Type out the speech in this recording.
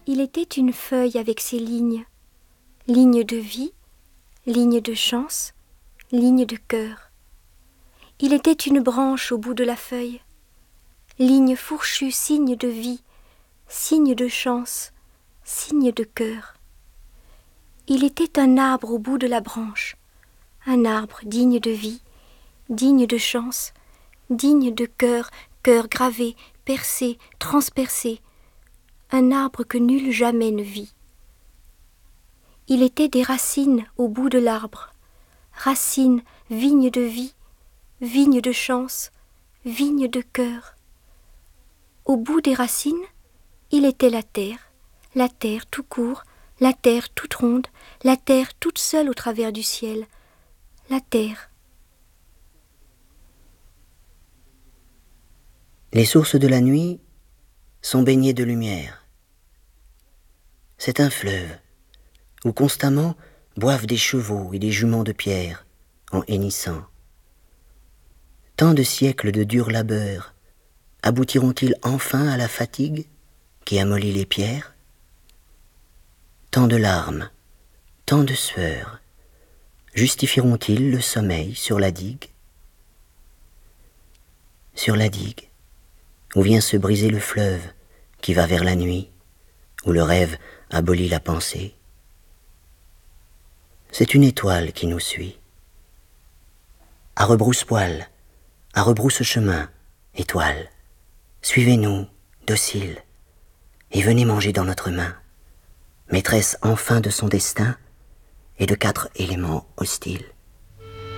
Il était une feuille avec ses lignes, lignes de vie, lignes de chance, lignes de cœur. Il était une branche au bout de la feuille, ligne fourchue, signe de vie, signe de chance, signe de cœur. Il était un arbre au bout de la branche, un arbre digne de vie, digne de chance, digne de cœur, cœur gravé, percé, transpercé, un arbre que nul jamais ne vit. Il était des racines au bout de l'arbre, racines, vignes de vie, vignes de chance, vignes de cœur. Au bout des racines, il était la terre tout court, la terre toute ronde, la terre toute seule au travers du ciel, la terre. Les sources de la nuit sont baignées de lumière. C'est un fleuve où constamment boivent des chevaux et des juments de pierre en hennissant. Tant de siècles de dur labeur aboutiront-ils enfin à la fatigue qui amollit les pierres? Tant de larmes, tant de sueurs justifieront-ils le sommeil sur la digue? Sur la digue, où vient se briser le fleuve qui va vers la nuit, où le rêve abolit la pensée. C'est une étoile qui nous suit. À rebrousse-poil, à rebrousse-chemin, étoile, suivez-nous, docile, et venez manger dans notre main, maîtresse enfin de son destin et de 4 éléments hostiles.